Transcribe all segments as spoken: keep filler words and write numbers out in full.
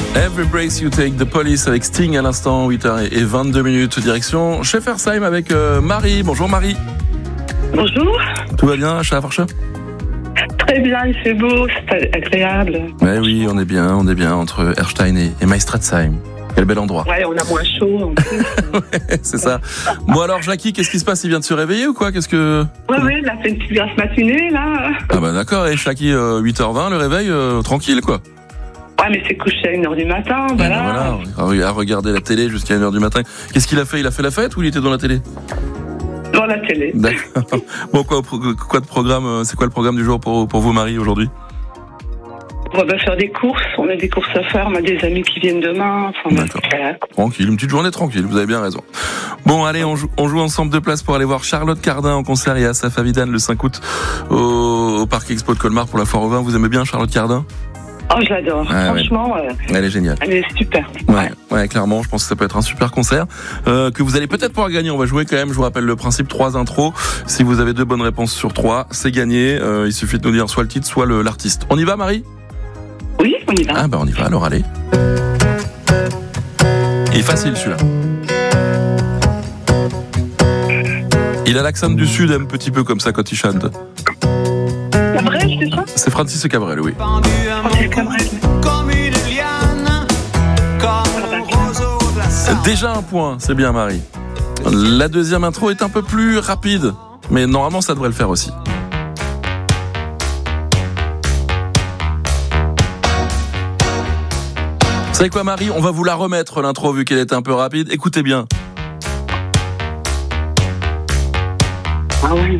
Every Breath You Take, The Police avec Sting à l'instant, huit heures vingt-deux minutes, direction Schäfersheim avec euh, Marie. Bonjour Marie. Bonjour. Tout va bien à Schäfersheim ? Très bien, il fait beau, c'est agréable. Ouais, oui, on est bien, on est bien entre Erstein et, et Meistratzheim. Quel bel endroit. Ouais, on a moins chaud en plus. Ouais, c'est ça. Bon alors Jackie, qu'est-ce qui se passe ? Il vient de se réveiller ou quoi ? Qu'est-ce que... Ouais, ouais, il a fait une petite grasse matinée là. Ah bah d'accord, et Jackie, euh, huit heures vingt, le réveil, euh, tranquille quoi. Ouais, mais c'est couché à une heure du matin, voilà. Ben voilà, à regarder la télé jusqu'à une heure du matin. Qu'est-ce qu'il a fait ? Il a fait la fête ou il était dans la télé ? Dans la télé. D'accord. Bon, quoi, quoi de programme ? C'est quoi le programme du jour pour, pour vous, Marie, aujourd'hui ? On va faire des courses, on a des courses à faire, on a des amis qui viennent demain. Enfin, d'accord. Tranquille, une petite journée tranquille, vous avez bien raison. Bon, allez, on joue, on joue ensemble deux places pour aller voir Charlotte Cardin en concert et Asaf Avidan le cinq août au, au Parc Expo de Colmar pour la foire au vin. Vous aimez bien Charlotte Cardin ? Oh, je l'adore. Ah, franchement, ouais. euh, elle est géniale. Elle est super. Ouais, ouais, ouais, clairement, je pense que ça peut être un super concert euh, que vous allez peut-être pouvoir gagner. On va jouer quand même. Je vous rappelle le principe, trois intros. Si vous avez deux bonnes réponses sur trois, c'est gagné. Euh, il suffit de nous dire soit le titre, soit le, l'artiste. On y va, Marie ? Oui, on y va. Ah bah on y va. Alors allez. Il est facile celui-là. Il a l'accent du sud un petit peu comme ça quand il chante. Cabrel, c'est ça ? C'est Francis Cabrel, oui. Francis Cabrel. Déjà un point, c'est bien Marie. La deuxième intro est un peu plus rapide, mais normalement ça devrait le faire aussi. Vous savez quoi Marie ? On va vous la remettre l'intro vu qu'elle était un peu rapide. Écoutez bien. Ah oui.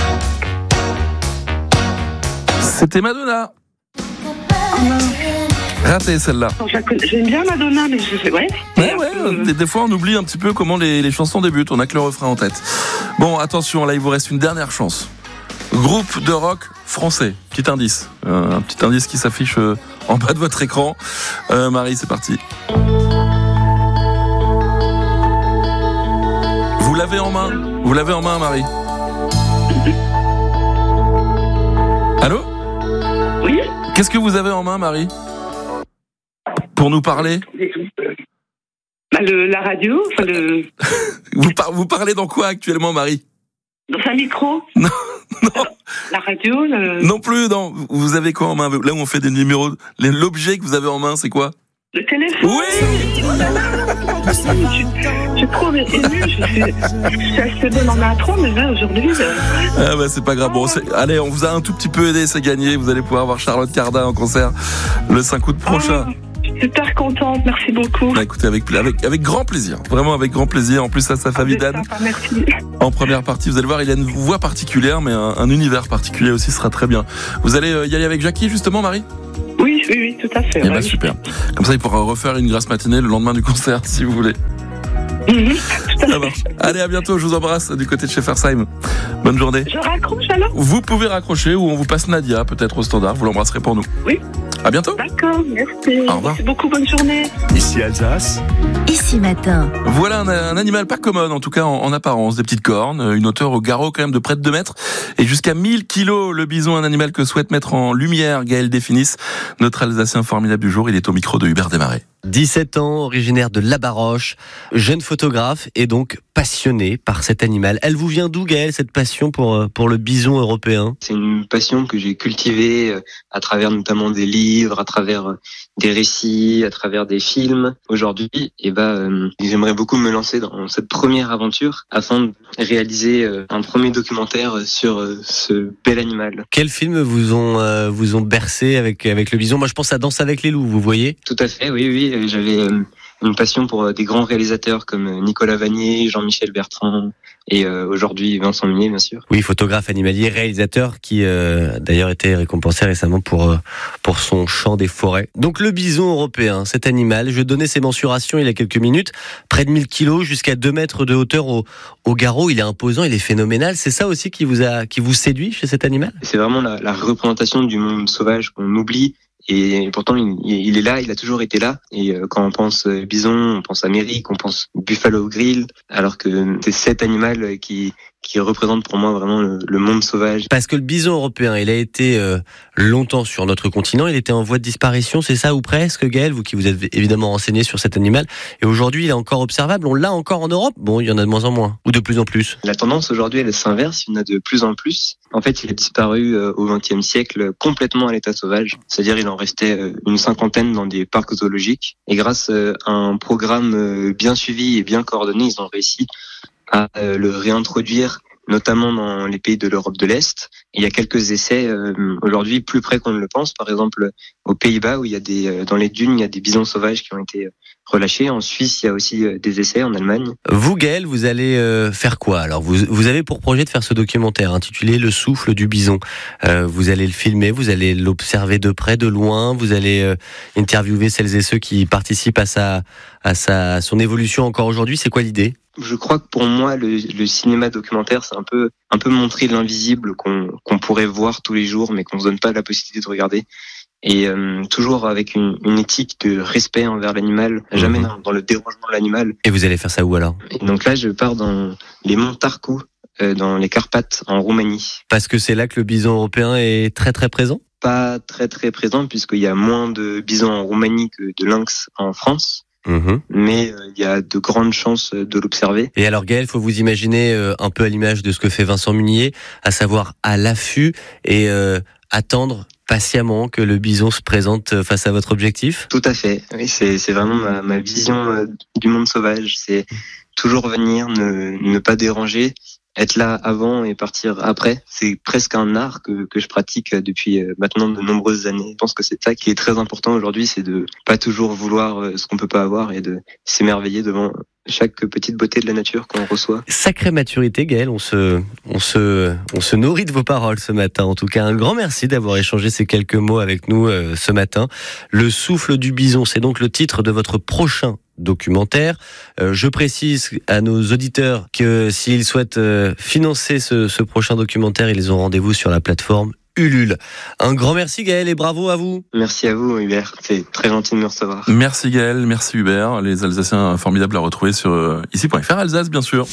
C'était Madonna. Oh non. Raté celle-là. J'aime bien Madonna, mais je sais, ouais. Ouais, ouais, euh... des, des fois on oublie un petit peu comment les, les chansons débutent, on a que le refrain en tête. Bon, attention, là il vous reste une dernière chance. Groupe de rock français, petit indice. Euh, un petit indice qui s'affiche euh, en bas de votre écran. Euh, Marie, c'est parti. Vous l'avez en main ? Vous l'avez en main, Marie ? Allô ? Oui ? Qu'est-ce que vous avez en main, Marie ? Pour nous parler ? Bah, le, la radio, enfin le... vous, par, vous parlez dans quoi actuellement, Marie ? Dans un micro ? Non, non. La radio le... Non plus, non. Vous avez quoi en main ? Là où on fait des numéros, l'objet que vous avez en main, c'est quoi ? Le téléphone ? Oui. Je suis trop émue, je suis, je suis assez bonne en intro, mais là aujourd'hui... Je... Ah bah c'est pas grave, bon, c'est... allez, on vous a un tout petit peu aidé, c'est gagné, vous allez pouvoir voir Charlotte Cardin en concert le cinq août prochain. Oh. Super contente, merci beaucoup. Bah écoutez, avec, avec, avec grand plaisir, vraiment avec grand plaisir. En plus, ça, ça fait Avidan. Merci. En première partie, vous allez voir, il a une voix particulière, mais un, un univers particulier aussi sera très bien. Vous allez y aller avec Jackie, justement, Marie ? Oui, oui, oui, tout à fait. Eh ouais, bah oui. super. Comme ça, il pourra refaire une grasse matinée le lendemain du concert, si vous voulez. Mmh, ça marche. Allez, à bientôt, je vous embrasse du côté de Schäfersheim. Bonne journée. Je raccroche alors ? Vous pouvez raccrocher ou on vous passe Nadia, peut-être au standard, vous l'embrasserez pour nous. Oui. À bientôt. D'accord, merci. Au revoir. Merci beaucoup, bonne journée. Ici Alsace. Ici Matin. Voilà un, un animal pas commode, en tout cas en, en apparence. Des petites cornes, une hauteur au garrot quand même de près de deux mètres et jusqu'à mille kilos. Le bison, un animal que souhaite mettre en lumière Gaël Définis, notre Alsacien formidable du jour. Il est au micro de Hubert Desmarais. dix-sept ans, originaire de Labaroche, jeune photographe et donc passionné par cet animal. Elle vous vient d'où, Gaël, cette passion pour, pour le bison européen ? C'est une passion que j'ai cultivée à travers notamment des livres, à travers des récits, à travers des films. Aujourd'hui, eh ben, euh, j'aimerais beaucoup me lancer dans cette première aventure afin de réaliser un premier documentaire sur ce bel animal. Quels films vous ont, euh, vous ont bercé avec, avec le bison ? Moi, je pense à Danse avec les loups, vous voyez ? Tout à fait, oui, oui. J'avais euh, une passion pour des grands réalisateurs comme Nicolas Vanier, Jean-Michel Bertrand et euh, aujourd'hui Vincent Munier, bien sûr. Oui, photographe animalier, réalisateur qui euh, d'ailleurs été récompensé récemment pour euh, pour son chant des forêts. Donc le bison européen, cet animal, je donnais ses mensurations il y a quelques minutes, près de mille kilos, jusqu'à deux mètres de hauteur au, au garrot. Il est imposant, il est phénoménal. C'est ça aussi qui vous a qui vous séduit chez cet animal ? C'est vraiment la, la représentation du monde sauvage qu'on oublie. Et pourtant, il, il est là, il a toujours été là. Et quand on pense bison, on pense Amérique, on pense Buffalo Grill, alors que c'est cet animal qui qui représente pour moi vraiment le, le monde sauvage. Parce que le bison européen, il a été euh, longtemps sur notre continent, il était en voie de disparition, c'est ça ou presque, Gaël, vous qui vous êtes évidemment renseigné sur cet animal, et aujourd'hui il est encore observable, on l'a encore en Europe? Bon, il y en a de moins en moins, ou de plus en plus. La tendance aujourd'hui, elle s'inverse, il y en a de plus en plus. En fait, il a disparu euh, au vingtième siècle complètement à l'état sauvage, c'est-à-dire il en restait euh, une cinquantaine dans des parcs zoologiques, et grâce euh, à un programme euh, bien suivi et bien coordonné, ils ont réussi à euh, le réintroduire, notamment dans les pays de l'Europe de l'Est. Et il y a quelques essais euh, aujourd'hui plus près qu'on ne le pense. Par exemple, aux Pays-Bas, où il y a des euh, dans les dunes, il y a des bisons sauvages qui ont été relâchés. En Suisse, il y a aussi euh, des essais. En Allemagne. Vous, Gaël, vous allez euh, faire quoi? Alors, vous vous avez pour projet de faire ce documentaire intitulé Le souffle du bison. Euh, vous allez le filmer, vous allez l'observer de près, de loin. Vous allez euh, interviewer celles et ceux qui participent à sa à sa à son évolution encore aujourd'hui. C'est quoi l'idée? Je crois que pour moi, le, le cinéma documentaire, c'est un peu, un peu montrer l'invisible qu'on, qu'on pourrait voir tous les jours, mais qu'on ne se donne pas la possibilité de regarder. Et euh, toujours avec une, une éthique de respect envers l'animal, jamais dans, dans le dérangement de l'animal. Et vous allez faire ça où alors? Et donc là, je pars dans les monts Tarcu, euh, dans les Carpates, en Roumanie. Parce que c'est là que le bison européen est très très présent? Pas très très présent, puisqu'il y a moins de bisons en Roumanie que de lynx en France. Mmh. Mais il euh, y a de grandes chances de l'observer. Et alors Gaël, faut vous imaginer euh, un peu à l'image de ce que fait Vincent Munier, à savoir à l'affût et euh, attendre patiemment que le bison se présente face à votre objectif? Tout à fait, oui, c'est, c'est vraiment ma, ma vision euh, du monde sauvage. C'est toujours venir, ne, ne pas déranger, être là avant et partir après. C'est presque un art que, que je pratique depuis maintenant de nombreuses années. Je pense que c'est ça qui est très important aujourd'hui, c'est de pas toujours vouloir ce qu'on peut pas avoir et de s'émerveiller devant chaque petite beauté de la nature qu'on reçoit. Sacrée maturité, Gaël. On se, on se, on se nourrit de vos paroles ce matin. En tout cas, un grand merci d'avoir échangé ces quelques mots avec nous euh, ce matin. Le souffle du bison, c'est donc le titre de votre prochain documentaire. Euh, je précise à nos auditeurs que s'ils souhaitent euh, financer ce, ce prochain documentaire, ils ont rendez-vous sur la plateforme Ulule. Un grand merci Gaël et bravo à vous. Merci à vous Hubert, c'est très gentil de me recevoir. Merci Gaël, merci Hubert. Les Alsaciens formidables à retrouver sur euh, ici point f r Alsace bien sûr.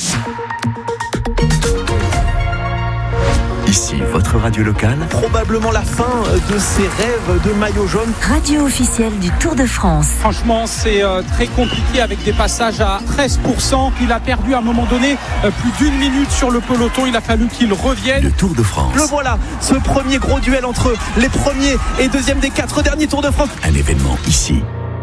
Ici, votre radio locale. Probablement la fin de ses rêves de maillot jaune. Radio officielle du Tour de France. Franchement, c'est euh, très compliqué avec des passages à treize pour cent. Il a perdu à un moment donné euh, plus d'une minute sur le peloton. Il a fallu qu'il revienne. Le Tour de France. Le voilà, ce premier gros duel entre les premiers et deuxièmes des quatre derniers Tours de France. Un événement ici.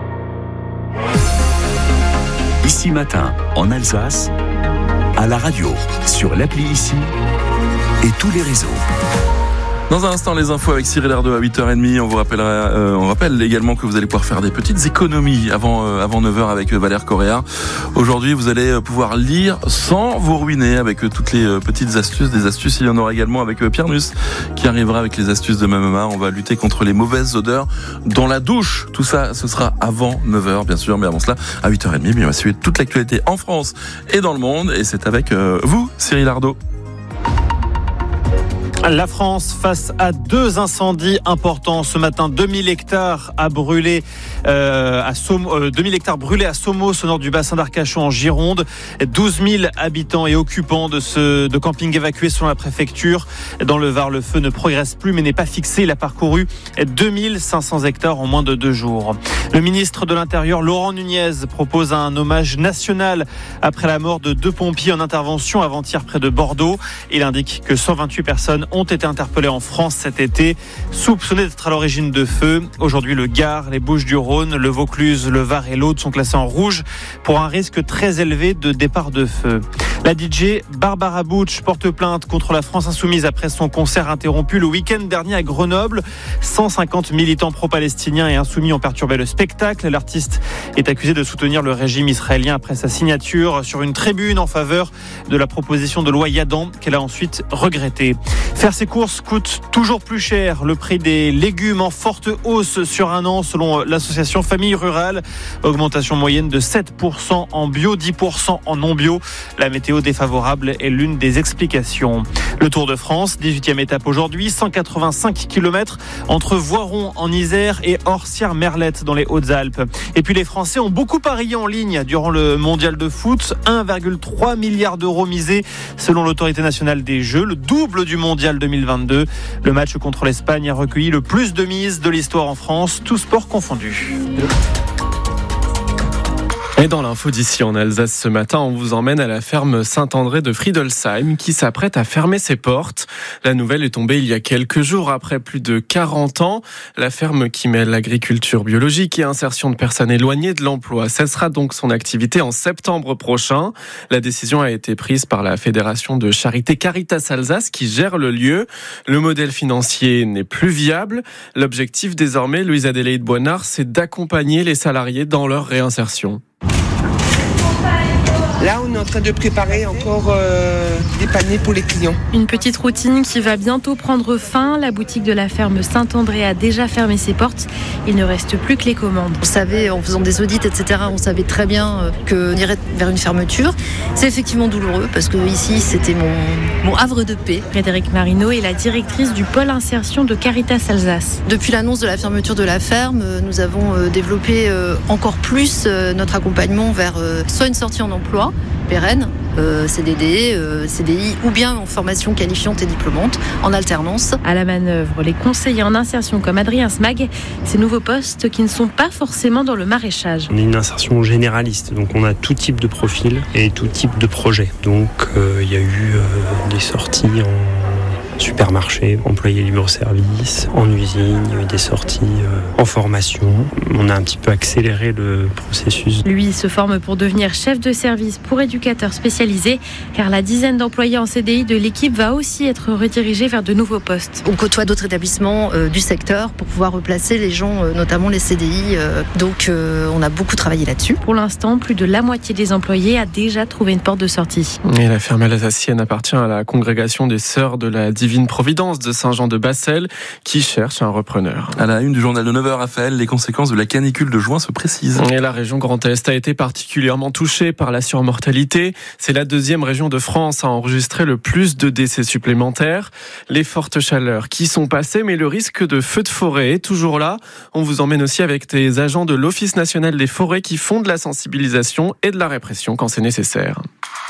Ici matin, en Alsace, à la radio, sur l'appli Ici et tous les réseaux. Dans un instant, les infos avec Cyril Ardeux à huit heures trente. On vous rappellera, euh, on rappelle également que vous allez pouvoir faire des petites économies avant, euh, avant neuf heures avec Valère Correa. Aujourd'hui, vous allez pouvoir lire sans vous ruiner avec euh, toutes les euh, petites astuces. Des astuces, il y en aura également avec euh, Pierre Nuss qui arrivera avec les astuces de Mamama. On va lutter contre les mauvaises odeurs dans la douche. Tout ça, ce sera avant neuf heures, bien sûr. Mais avant cela, à huit heures trente, on va suivre toute l'actualité en France et dans le monde. Et c'est avec euh, vous, Cyril Ardeux. La France face à deux incendies importants ce matin. deux mille hectares à brûler euh, à Som- euh, deux mille hectares brûlés à Somos au nord du bassin d'Arcachon en Gironde. douze mille habitants et occupants de ce de camping évacués selon la préfecture. Dans le Var, le feu ne progresse plus mais n'est pas fixé. Il a parcouru deux mille cinq cents hectares en moins de deux jours. Le ministre de l'Intérieur, Laurent Nunez, propose un hommage national après la mort de deux pompiers en intervention avant-hier près de Bordeaux. Il indique que cent vingt-huit personnes ont été interpellés en France cet été, soupçonnés d'être à l'origine de feux. Aujourd'hui, le Gard, les Bouches-du-Rhône, le Vaucluse, le Var et l'Aude sont classés en rouge pour un risque très élevé de départ de feu. La D J Barbara Butch porte plainte contre la France Insoumise après son concert interrompu le week-end dernier à Grenoble. cent cinquante militants pro-palestiniens et insoumis ont perturbé le spectacle. L'artiste est accusé de soutenir le régime israélien après sa signature sur une tribune en faveur de la proposition de loi Yadan qu'elle a ensuite regrettée. Faire ses courses coûte toujours plus cher. Le prix des légumes en forte hausse sur un an selon l'association Famille Rurale. Augmentation moyenne de sept pour cent en bio, dix pour cent en non bio. La météo défavorable est l'une des explications. Le Tour de France, dix-huitième étape aujourd'hui, cent quatre-vingt-cinq kilomètres entre Voiron en Isère et Orsières-Merlette dans les Hautes-Alpes. Et puis les Français ont beaucoup parié en ligne durant le mondial de foot. un virgule trois milliard d'euros misés selon l'autorité nationale des Jeux, le double du mondial deux mille vingt-deux. Le match contre l'Espagne a recueilli le plus de mises de l'histoire en France, tous sports confondus. Et dans l'info d'ici en Alsace ce matin, on vous emmène à la ferme Saint-André de Friedelsheim qui s'apprête à fermer ses portes. La nouvelle est tombée il y a quelques jours après plus de quarante ans. La ferme qui mêle l'agriculture biologique et insertion de personnes éloignées de l'emploi cessera donc son activité en septembre prochain. La décision a été prise par la Fédération de charité Caritas Alsace qui gère le lieu. Le modèle financier n'est plus viable. L'objectif désormais, Louise Adélaïde Boinard, c'est d'accompagner les salariés dans leur réinsertion. Là, on est en train de préparer encore euh, des paniers pour les clients. Une petite routine qui va bientôt prendre fin. La boutique de la ferme Saint-André a déjà fermé ses portes. Il ne reste plus que les commandes. On savait, en faisant des audits, et cetera, on savait très bien qu'on irait vers une fermeture. C'est effectivement douloureux parce que ici, c'était mon, mon havre de paix. Frédéric Marino est la directrice du pôle insertion de Caritas Alsace. Depuis l'annonce de la fermeture de la ferme, nous avons développé encore plus notre accompagnement vers soit une sortie en emploi pérenne, euh, C D D, euh, C D I ou bien en formation qualifiante et diplômante, en alternance. À la manœuvre, les conseillers en insertion comme Adrien Smag, ces nouveaux postes qui ne sont pas forcément dans le maraîchage. On est une insertion généraliste, donc on a tout type de profil et tout type de projet. Donc il euh, y a eu euh, des sorties en supermarché, employés libre-service, en usine, il y a eu des sorties euh, en formation. On a un petit peu accéléré le processus. Lui se forme pour devenir chef de service pour éducateurs spécialisés, car la dizaine d'employés en C D I de l'équipe va aussi être redirigée vers de nouveaux postes. On côtoie d'autres établissements euh, du secteur pour pouvoir replacer les gens, euh, notamment les C D I. Euh, donc euh, on a beaucoup travaillé là-dessus. Pour l'instant, plus de la moitié des employés a déjà trouvé une porte de sortie. Et la ferme alsacienne appartient à la congrégation des Sœurs de la Divine Providence de Saint-Jean-de-Bassel qui cherche un repreneur. À la une du journal de neuf heures, Raphaël, les conséquences de la canicule de juin se précisent. Et la région Grand Est a été particulièrement touchée par la surmortalité. C'est la deuxième région de France à enregistrer le plus de décès supplémentaires. Les fortes chaleurs qui sont passées, mais le risque de feu de forêt est toujours là. On vous emmène aussi avec des agents de l'Office national des forêts qui font de la sensibilisation et de la répression quand c'est nécessaire.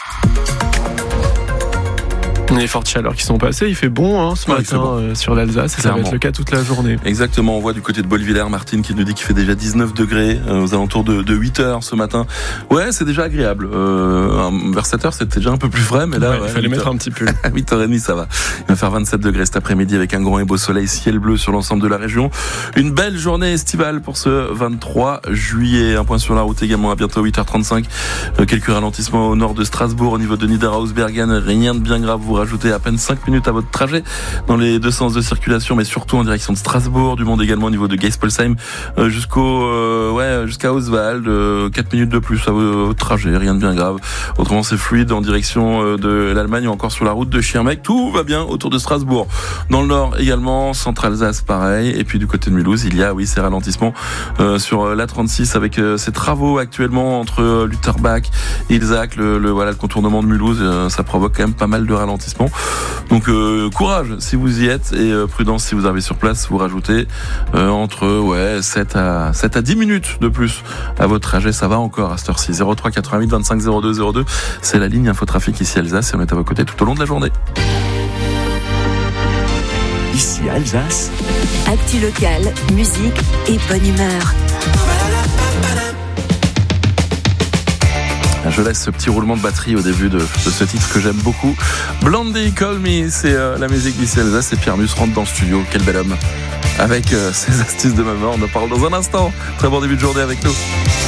Les fortes chaleurs qui sont passées, il fait bon hein, ce ouais, matin bon. euh, sur l'Alsace et ça va être le cas toute la journée. Exactement, on voit du côté de Bolvillers, Martine qui nous dit qu'il fait déjà dix-neuf degrés euh, aux alentours de, de huit heures ce matin. Ouais, c'est déjà agréable. Euh, vers sept heures, c'était déjà un peu plus frais, mais là... Ouais, ouais, il fallait mettre un petit peu. À huit heures trente, ça va. Il va faire vingt-sept degrés cet après-midi avec un grand et beau soleil, ciel bleu sur l'ensemble de la région. Une belle journée estivale pour ce vingt-trois juillet. Un point sur la route également à bientôt huit heures trente-cinq. Euh, quelques ralentissements au nord de Strasbourg, au niveau de Niederhaus-Bergen. Rien de bien grave, vous rajoutez à peine cinq minutes à votre trajet dans les deux sens de circulation, mais surtout en direction de Strasbourg, du monde également au niveau de Geispolsheim euh, jusqu'au euh, ouais jusqu'à Oswald, euh, quatre minutes de plus à votre trajet, rien de bien grave. Autrement c'est fluide en direction euh, de l'Allemagne ou encore sur la route de Schirmeck, tout va bien autour de Strasbourg. Dans le nord également, Centre-Alsace pareil, et puis du côté de Mulhouse, il y a oui ces ralentissements euh, sur la trente-six avec euh, ces travaux actuellement entre euh, Lutterbach et Ilzac, le, le voilà le contournement de Mulhouse, euh, ça provoque quand même pas mal de ralentissements. Donc euh, courage si vous y êtes et euh, prudence si vous arrivez sur place, vous rajoutez euh, entre ouais sept à dix minutes de plus à votre trajet, ça va encore à cette heure-ci. zéro trois quatre-vingt-huit vingt-cinq zéro deux zéro deux, c'est la ligne Infotrafic ici Alsace et on est à vos côtés tout au long de la journée. Ici Alsace. Actu locale, musique et bonne humeur. Je laisse ce petit roulement de batterie au début de, de ce titre que j'aime beaucoup. Blondie Call Me, c'est euh, la musique d'ici Alsace et Pierre Mus rentre dans le studio. Quel bel homme. Avec euh, ses astuces de maman, on en parle dans un instant. Très bon début de journée avec nous.